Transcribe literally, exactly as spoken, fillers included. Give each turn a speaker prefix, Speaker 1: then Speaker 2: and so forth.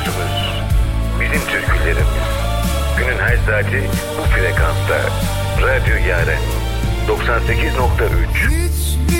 Speaker 1: Radyomuz. Bizim türkülerimiz. Günün her saati bu frekansta. Radyo Yaren doksan sekiz nokta üç.